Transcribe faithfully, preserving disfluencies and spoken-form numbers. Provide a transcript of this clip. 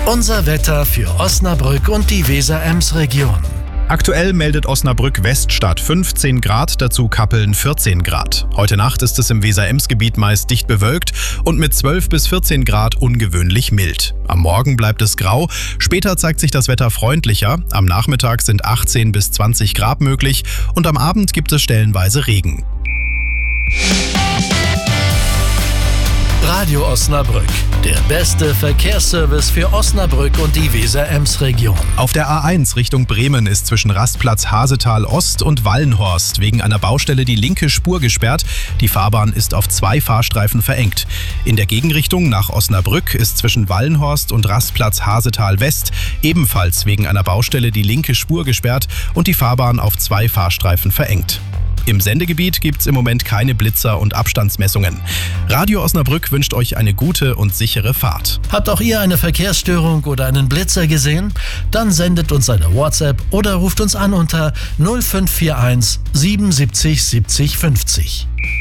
Unser Wetter für Osnabrück und die Weser-Ems-Region. Aktuell meldet Osnabrück Weststadt fünfzehn Grad, dazu Kappeln vierzehn Grad. Heute Nacht ist es im Weser-Ems-Gebiet meist dicht bewölkt und mit zwölf bis vierzehn Grad ungewöhnlich mild. Am Morgen bleibt es grau, später zeigt sich das Wetter freundlicher. Am Nachmittag sind achtzehn bis zwanzig Grad möglich und am Abend gibt es stellenweise Regen. Radio Osnabrück, der beste Verkehrsservice für Osnabrück und die Weser-Ems-Region. Auf der A eins Richtung Bremen ist zwischen Rastplatz Hasetal Ost und Wallenhorst wegen einer Baustelle die linke Spur gesperrt. Die Fahrbahn ist auf zwei Fahrstreifen verengt. In der Gegenrichtung nach Osnabrück ist zwischen Wallenhorst und Rastplatz Hasetal West ebenfalls wegen einer Baustelle die linke Spur gesperrt und die Fahrbahn auf zwei Fahrstreifen verengt. Im Sendegebiet gibt es im Moment keine Blitzer und Abstandsmessungen. Radio Osnabrück wünscht euch eine gute und sichere Fahrt. Habt auch ihr eine Verkehrsstörung oder einen Blitzer gesehen? Dann sendet uns eine WhatsApp oder ruft uns an unter null fünf vier eins siebenundsiebzig siebzig fünfzig.